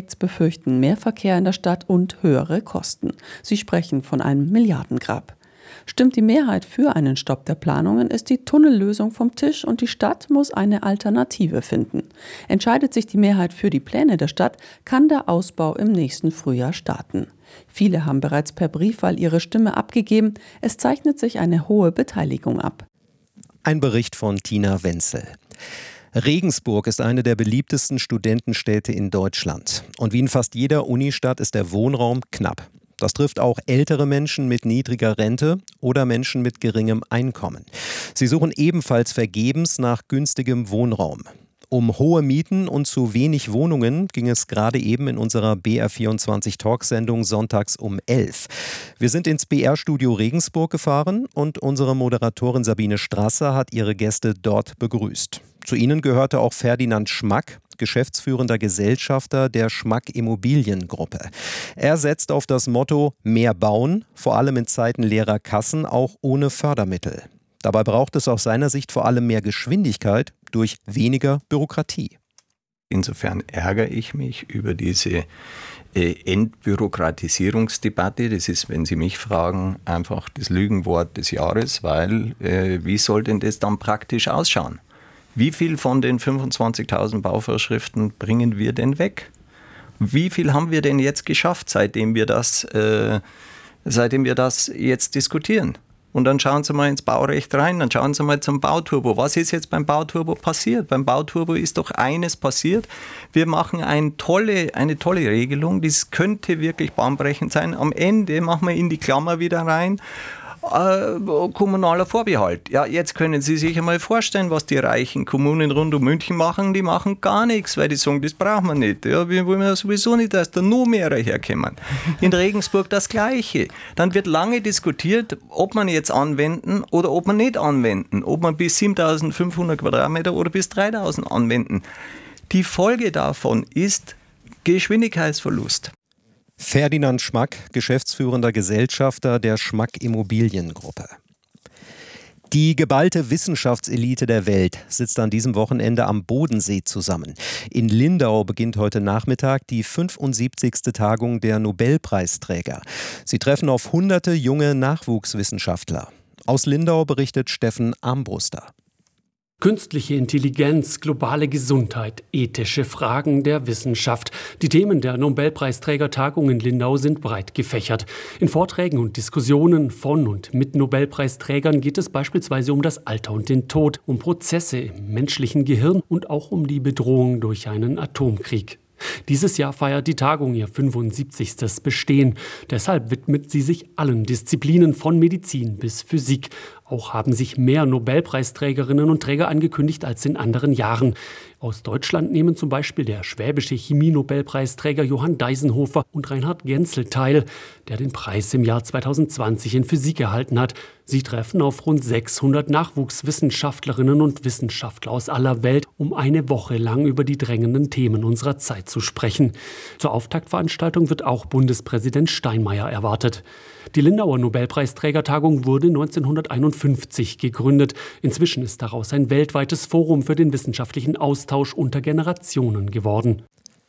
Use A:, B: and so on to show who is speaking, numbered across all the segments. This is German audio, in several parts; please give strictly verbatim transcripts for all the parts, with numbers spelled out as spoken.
A: Projekts befürchten mehr Verkehr in der Stadt und höhere Kosten. Sie sprechen von einem Milliardengrab. Stimmt die Mehrheit für einen Stopp der Planungen, ist die Tunnellösung vom Tisch und die Stadt muss eine Alternative finden. Entscheidet sich die Mehrheit für die Pläne der Stadt, kann der Ausbau im nächsten Frühjahr starten. Viele haben bereits per Briefwahl ihre Stimme abgegeben. Es zeichnet sich eine hohe Beteiligung ab.
B: Ein Bericht von Tina Wenzel. Regensburg ist eine der beliebtesten Studentenstädte in Deutschland. Und wie in fast jeder Unistadt ist der Wohnraum knapp. Das trifft auch ältere Menschen mit niedriger Rente oder Menschen mit geringem Einkommen. Sie suchen ebenfalls vergebens nach günstigem Wohnraum. Um hohe Mieten und zu wenig Wohnungen ging es gerade eben in unserer B R vierundzwanzig Talksendung sonntags um elf. Wir sind ins B R-Studio Regensburg gefahren und unsere Moderatorin Sabine Strasser hat ihre Gäste dort begrüßt. Zu ihnen gehörte auch Ferdinand Schmack, geschäftsführender Gesellschafter der Schmack Immobiliengruppe. Er setzt auf das Motto mehr bauen, vor allem in Zeiten leerer Kassen, auch ohne Fördermittel. Dabei braucht es aus seiner Sicht vor allem mehr Geschwindigkeit durch weniger Bürokratie.
C: Insofern ärgere ich mich über diese äh, Entbürokratisierungsdebatte. Das ist, wenn Sie mich fragen, einfach das Lügenwort des Jahres, weil äh, wie soll denn das dann praktisch ausschauen? Wie viel von den fünfundzwanzigtausend Bauvorschriften bringen wir denn weg? Wie viel haben wir denn jetzt geschafft, seitdem wir das, äh, seitdem wir das jetzt diskutieren? Und dann schauen Sie mal ins Baurecht rein, dann schauen Sie mal zum Bauturbo. Was ist jetzt beim Bauturbo passiert? Beim Bauturbo ist doch eines passiert. Wir machen eine tolle, eine tolle Regelung, das könnte wirklich bahnbrechend sein. Am Ende machen wir in die Klammer wieder rein. Äh, kommunaler Vorbehalt. Ja, jetzt können Sie sich einmal vorstellen, was die reichen Kommunen rund um München machen. Die machen gar nichts, weil die sagen, das brauchen wir nicht. Ja, wir wollen ja sowieso nicht, dass da noch mehr herkommen. In Regensburg das Gleiche. Dann wird lange diskutiert, ob man jetzt anwenden oder ob man nicht anwenden. Ob man bis siebentausendfünfhundert Quadratmeter oder bis dreitausend anwenden. Die Folge davon ist Geschwindigkeitsverlust.
B: Ferdinand Schmack, geschäftsführender Gesellschafter der Schmack Immobiliengruppe. Die geballte Wissenschaftselite der Welt sitzt an diesem Wochenende am Bodensee zusammen. In Lindau beginnt heute Nachmittag die fünfundsiebzigste Tagung der Nobelpreisträger. Sie treffen auf hunderte junge Nachwuchswissenschaftler. Aus Lindau berichtet Steffen Armbruster.
D: Künstliche Intelligenz, globale Gesundheit, ethische Fragen der Wissenschaft. Die Themen der Nobelpreisträgertagung in Lindau sind breit gefächert. In Vorträgen und Diskussionen von und mit Nobelpreisträgern geht es beispielsweise um das Alter und den Tod, um Prozesse im menschlichen Gehirn und auch um die Bedrohung durch einen Atomkrieg. Dieses Jahr feiert die Tagung ihr fünfundsiebzigstes Bestehen. Deshalb widmet sie sich allen Disziplinen von Medizin bis Physik. Auch haben sich mehr Nobelpreisträgerinnen und Träger angekündigt als in anderen Jahren. Aus Deutschland nehmen zum Beispiel der schwäbische Chemie-Nobelpreisträger Johann Deisenhofer und Reinhard Genzel teil, der den Preis im Jahr zweitausendzwanzig in Physik erhalten hat. Sie treffen auf rund sechshundert Nachwuchswissenschaftlerinnen und Wissenschaftler aus aller Welt, um eine Woche lang über die drängenden Themen unserer Zeit zu sprechen. Zur Auftaktveranstaltung wird auch Bundespräsident Steinmeier erwartet. Die Lindauer Nobelpreisträgertagung wurde neunzehnhunderteinundfünfzig gegründet. Inzwischen ist daraus ein weltweites Forum für den wissenschaftlichen Austausch unter Generationen geworden.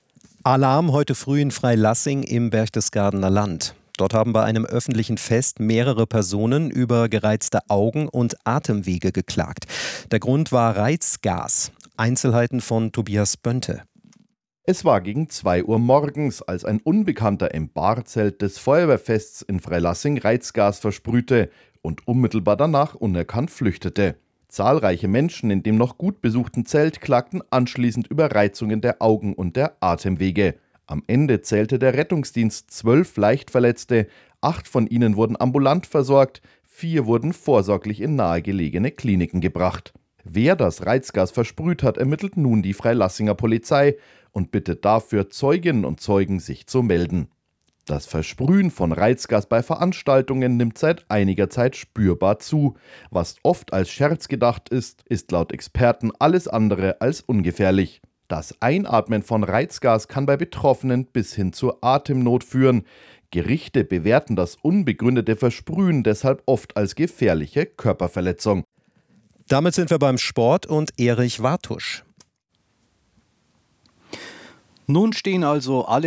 B: Alarm heute früh in Freilassing im Berchtesgadener Land. Dort haben bei einem öffentlichen Fest mehrere Personen über gereizte Augen und Atemwege geklagt. Der Grund war Reizgas. Einzelheiten von Tobias Bönte.
E: Es war gegen zwei Uhr morgens, als ein Unbekannter im Barzelt des Feuerwehrfests in Freilassing Reizgas versprühte und unmittelbar danach unerkannt flüchtete. Zahlreiche Menschen in dem noch gut besuchten Zelt klagten anschließend über Reizungen der Augen und der Atemwege. Am Ende zählte der Rettungsdienst zwölf Leichtverletzte, acht von ihnen wurden ambulant versorgt, vier wurden vorsorglich in nahegelegene Kliniken gebracht. Wer das Reizgas versprüht hat, ermittelt nun die Freilassinger Polizei und bittet dafür Zeuginnen und Zeugen, sich zu melden. Das Versprühen von Reizgas bei Veranstaltungen nimmt seit einiger Zeit spürbar zu. Was oft als Scherz gedacht ist, ist laut Experten alles andere als ungefährlich. Das Einatmen von Reizgas kann bei Betroffenen bis hin zur Atemnot führen. Gerichte bewerten das unbegründete Versprühen deshalb oft als gefährliche Körperverletzung.
B: Damit sind wir beim Sport und Erich Wartusch.
F: Nun stehen also alle